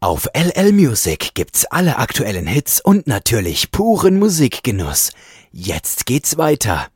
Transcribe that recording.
Auf LL Music gibt's alle aktuellen Hits und natürlich puren Musikgenuss. Jetzt geht's weiter.